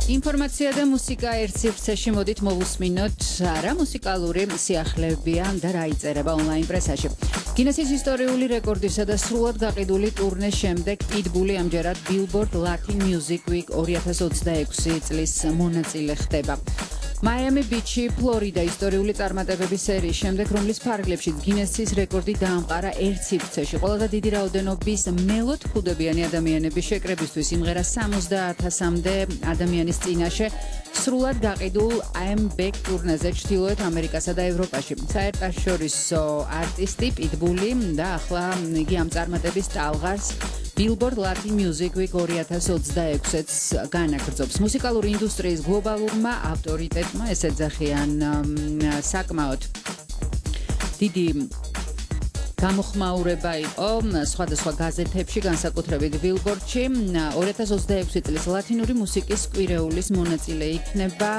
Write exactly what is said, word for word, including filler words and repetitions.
ინფორმაცია და მუსიკა ერთ სივრცეში მოდით მოვუსმინოთ რა მუსიკალური სიახლეებია და რა იწერება ონლაინ პრესაში. გინესის ისტორიული რეკორდისა და სრულად გაყიდული ტურნეს შემდეგ Pitbull ამჯერად Billboard Latin Music Week ორი ათას ოცდაექვსი წლის მონაწილე ხდება. Miami Beach-ი, Florida ისტორიული წარმატებების სერიის შემდეგ, რომლის ფარგლებში გინესის რეკორდი დაამყარა ერთ სივრცეში. ყველაზე დიდი რაოდენობის მელოდ ხუდებიანი ადამიანების შეკრებისთვის იმღერა სამოცდაათ ათასამდე ადამიანის წინაშე სრულად გაყიდულ I'm Back ტურნეზე ჩრდილოეთ ამერიკასა და ევროპაში. საერთაშორისო არტისტი Pitbull და ახლა იგი ამ წარმატების ტალღარს Billboard Latin Music Week ორი ათას ოცდაექვსს განაგრძობს. მუსიკალური ინდუსტრიის გლობალურმა ავტორიტეტმა ეს ეძახიან საკმაოდ დიდი გამოხმაურება იყო სხვადასხვა გაზეთებში, განსაკუთრებით Billboard-ში. ორი ათას ოცდაექვსი წლის ლათინური მუსიკის კვირეულის მონაწილე იქნება